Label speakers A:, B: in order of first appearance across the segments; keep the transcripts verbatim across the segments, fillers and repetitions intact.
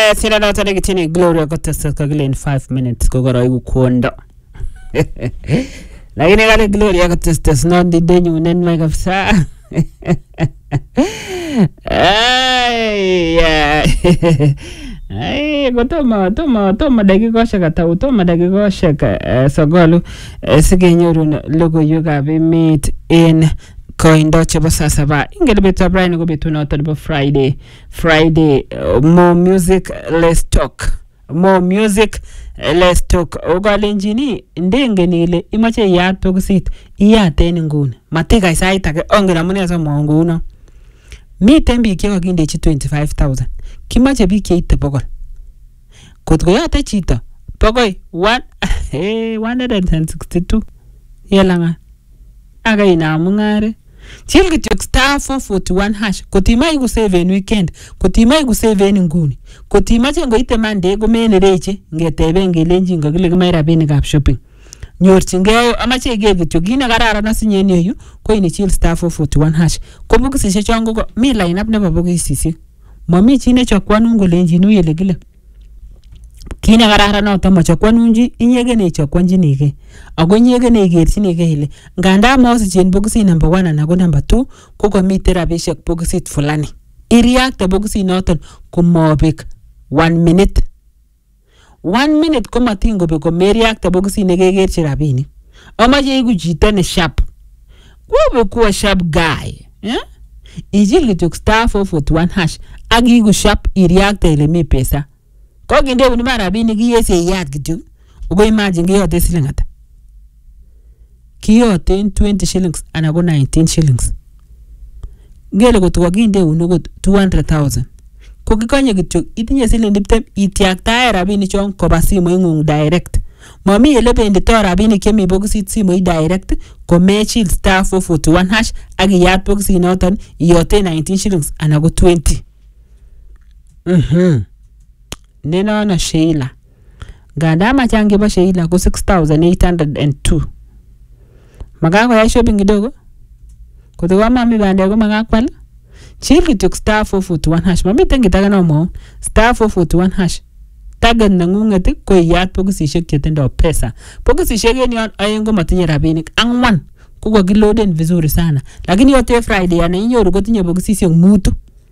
A: sina na tani kitini Gloria kutasa kagile in five minutes kogoro igu kuondo. Lakini kale Gloria kutasa non di denyu nen mai kapsa. Ay ya. Ay gotoma toma toma dakika shaka ta toma dakika shaka sogolu sigenyoru logo yoga be meet in koindo chebo sasa ba ingele betu Brian go betu na to Friday Friday uh, more music let's talk more music uh, let's talk ogalenjini ndenge nile imache yat boxit iyaten nguni mateka isaita ke ongena mune so monguno miten biik che kakindechi twenty-five thousand kimache biik che ite bogol kotko yate chito bogoi one eh one hundred sixty-two yelanga aga ina mungare chil kityok star four forty-one hash kotimai ku save en weekend kotimai ku save en nguni kotimache ngoite Monday ko menereche ngetebe ngelenjin kokile kimai rabinikab shopping nyorchingeo amache iger kityok kina kararan asinyen yu ko ini chil star four forty-one hash ko bokisishe chongo ko mi line up nebo bokisishe mami chi ne chokwanun ngolenjin uyele kile kina kararan noto machokwanunji inyegene chokwanjinige ago nyegene igerchinige ile nganda mosichen bokisi number one na go number two ko komite rabishek bokisit fulani iriakte bokisi noton komobek one minute one minute ko matingo be ko meriakte bokisi negegerchi rabinik amaje igu chito ne sharp ko be ko sharp guy eh ijil kitok star four forty-one hash agigu sharp iriakte ile mi pesa ko ginde uni marabinik yese yat kitok ugo imagine giyote silingata kiyote twenty shillings ana go nineteen shillings ngele kotko ginde uni go two hundred thousand ko kikonye kitok itinye siling tiptem itiaktae rabinik chon koba simo ingung direct mami ele bendito rabinik kemi bokisit simo direct ko mechil star four forty-one hash agiyat bokisit noton iyote nineteen shillings ana go twenty mhm neno na Sheila ganda machange ba Sheila ko six thousand eight hundred two magako ya shopping kidogo kutoka mami bande ko magakwal chil kitok star four forty-one hash mami tengitaka no mo star four forty-one hash tagen nangunget ko yat bokisishek chetendo pesa bokisishek en yon ayengo matinye rabinik angwan ko kokiloaden vizuri sana lakini yote Friday ana inyoru kotinye bokisishek mutu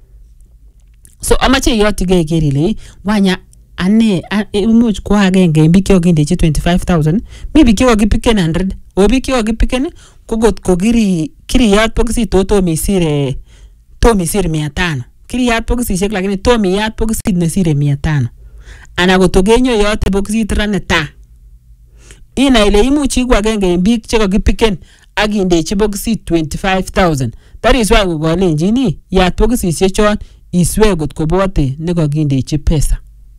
A: so amache yotige gerile wanya ane imuch ko agenge mbikyo kindechi twenty-five thousand maybe kyo kipiken one hundred obi kyo kipiken ko got ko kiri kiri yat bokisit toto misire to misire mia tano kiri yat bokisishek lakini to mi yat bokisit nesire mia tano ana gotogenyo yote bokisit raneta ina ile imuch igwa agenge mbik che kakipiken agindechi bokisit twenty-five thousand that is why go lenjini yat bokisishek chon iswe got kobote ne kakindechi pesa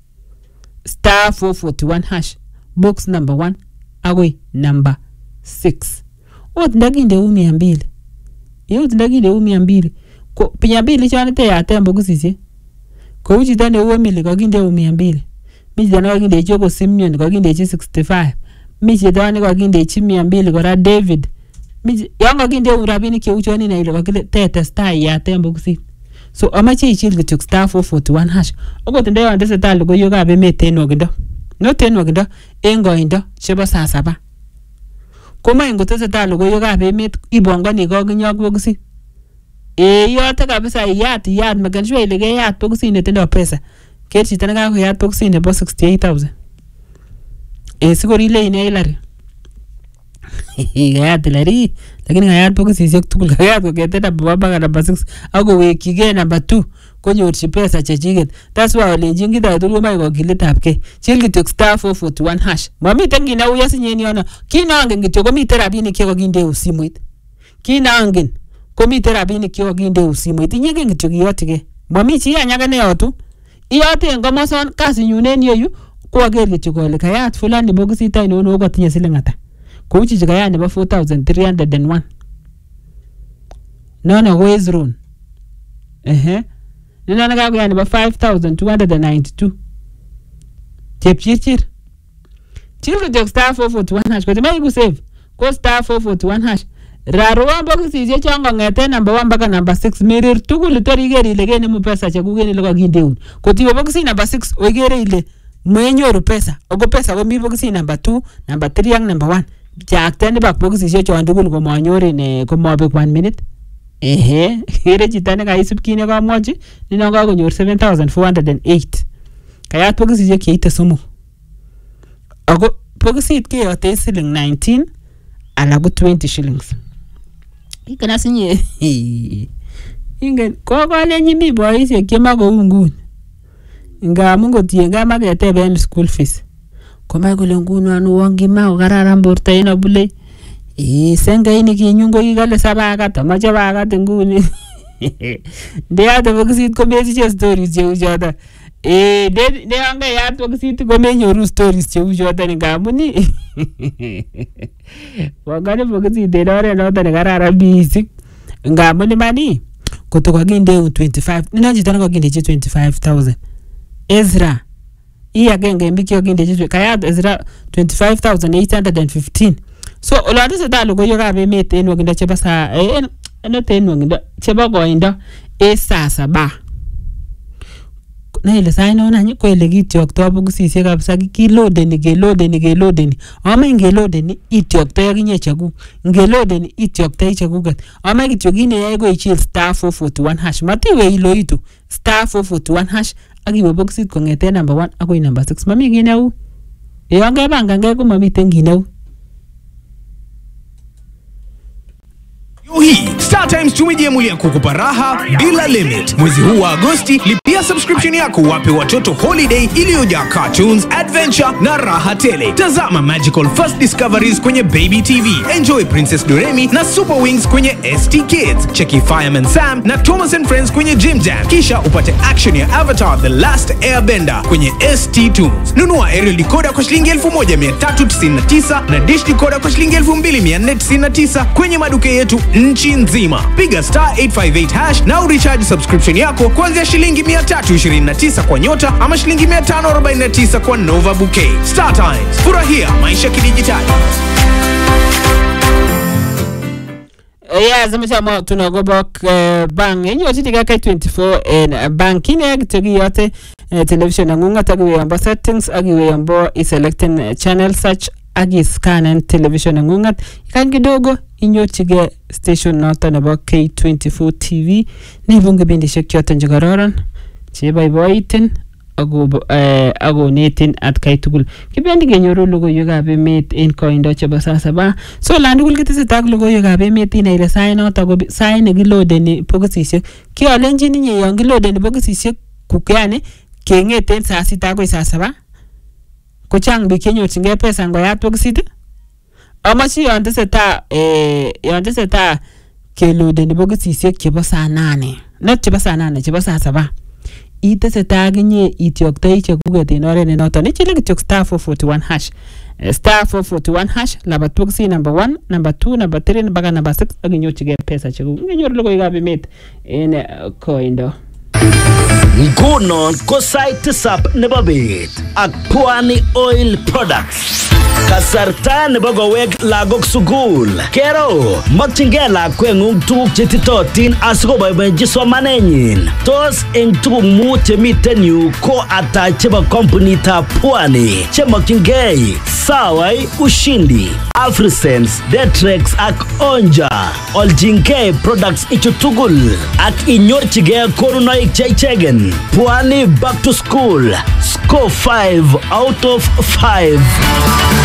A: star four forty-one hash box number one agoi number six ot ndaginde u mia mbili yot ndaginde u mia mbili ko mia mbili chone te yate bokisishek ko uchi tane u mili kakinde u mia mbili miji tane kakindechi ko Simeon kakindechi sixty-five miji tane kakindechi mia mbili kora David miji yang kakinde u rabinik ke uchoni na ile kakile tete star yate bokisit so amache ichil kitok star four forty-one hash ogot nda yon tese talo ko yoga be meten ogindo no ten ogindo en goindo chebo saa saba koma ingo tese talo ko yoga be met ibongani ko ginyok bokisit e yote kabisa yat yat maganjwe ile ge yat bokisit netendo pesa kechi tena ka yat bokisit nebo sixty-eight thousand e sikorile ine ilari yat ilari lakini ngayat bokisishek tugul kayat ko ketena baba number six ago wekige number two konyorchi pesa chechiget that's why olenjin kita tugul mai ko kilitab ke chil kitok star four forty-one hash mami tengina uya sinyen yono kinangen kityo komi rabinik che kokinde usimoit kinangen komi rabinik che kokinde usimoit inyegen kityo kiyotige mami chi anyagane yotu iyote en komoson kasi nyunen yeyu ko ager kityo kole kayat fulani bokisit ainon o kotinye silingata ko uchi chikaya nebo four thousand three hundred one nono ko Ezron ehe nina naga ko nebo five thousand two hundred ninety-two chepchirchir chil kitok star four forty-one hash ko mai ku save ko star four forty-one hash Raruan bokisisiek chon kong'eten number one mpaka number six merir tugul tor iker ile kenemu pesa chekuken ile kokindeun. Kotiwe bokisit number six okere ile mwenyoru pesa. Ako pesa komi bokisit number two, number three ak number one. Chakten bak bokisisiek chon tugul komanyorin komabek one minute. Ehe, kere chito nekaisib kit nekamwochi ninon kakonyor seven thousand four hundred eight. Kayat bokisisiek cheite somok. Ako bokisit keyote siling nineteen ala ko twenty shillings. Ikana sinye ingen kokolenyi mi boisiek chemakou nguni. Ngamun kotiengei maketeben school fees. Komai kole ngunon wongima ko kararan borto en abule. Eh sengeini kinyun ko kikale sabakat amache bakat nguni. Ndeyate bokisit komesiche stories cheu choton. Eh ne ange yat bokisit komenyoru stories cheu choton ngamun ni. Wangane bokisit en oret noton nekararan mising. Ngamun imani koto kakinde twenty-five. Nino chito nekakindechi twenty-five thousand. Ezra hii agenge mbiki yokindechi kayat Ezra twenty-five thousand eight hundred fifteen. So olante se dalo goyo ka be mete en wakinda cheba sa eh eno ten wakinda cheba koindo e saa saba. Na ile saa ino nanyi ko ile kityokto bokisisiek kabisa kilodeni kelodeni kelodeni. Ama ingelodeni ityokto yakinye chekuk. Ngelodeni ityokto chekuket. Ama kityo kine yae ko ichil star four forty-one hash. Matiwe ilo itu star four forty-one hash. Akiwe bokisit kong'eten number one akoi number six. Mami kit neu. Yon kepangankei ko mamiten kit neu.
B: Yo hii Star Times tumejiamulia kukupa raha bila limit. Mwezi huu wa Agosti lipia subscription yako wape watoto holiday iliyojaa cartoons, adventure na raha tele. Tazama Magical First Discoveries kwenye Baby T V. Enjoy Princess Doremi na Super Wings kwenye S T Kids. Cheki Fireman Sam na Thomas and Friends kwenye Jim Jam. Kisha upate action ya Avatar The Last Airbender kwenye S T Tunes. Nunua aerial decoder kwa shilingi elfu moja mia tatu tisini na tisa na dish decoder kwa shilingi elfu mbili mia nne tisini na tisa kwenye maduka yetu nchi nzima. Piga star eight five eight hash na urecharge subscription yako kuanzia shilingi mia tatu ishirini na tisa kwa nyota ama shilingi mia tano arobaini na tisa kwa Nova Bouquet. Star Times, furahia maisha kidijitali.
A: Yeah, zimesema tunagoba bank. Yenye wachiti kaka twenty-four en bank ine kitogi yote television ngunga tagiwe amba settings agiwe amba i-selecting channel search agi scan television ngungat ikan kidogo inyochige station noto nebo K twenty-four T V nibunge bindishek choton chekororon cheboiboiten ako eh ako netin at kai tugul kibendi kenyoru logoiwekab emet en koindo chebo saa saba. So lan tugul kiteseta ak logoiwekab emet ina ile sai noto ko sai nekilodeni bokisisiek kiolenjin inye yon kilodeni bokisisiek kukyane kengeten saa sita akoi saa saba ko chang biik kenyorchingei pesa ngoyat bokisit. Amachi yon teseta eh yon teseta kelodeni bokisisiek chebo saa nane not chebo saa nane chebo saa saba iteseta akinye ityoktoi chekuket en oret nenoton ichile kityo star four forty-one hash star four forty-one hash labat bokisit number one number two number three mpaka number six akinyorchigei pesa chekuk ngenyor logoiwekab emet en koindo.
C: Ngunon ko sait tisap nebo bet ak Pwani Oil Products. Kasarta nebo kowek lagok sukul. Kero, makchingei lakweng'ung tuguk chetitotin asikoboiboenchi somanenyin. Tos eng tuguk mut chemiten yu ko ata chebo kompunitab Pwani chemakchingei Sawai, Ushindi, Afrisense, Detrex ak Onja. Olchingei products ichu tugul ak inyorchigei konunoik cheichegen. Pwani Back to School Score five out of five.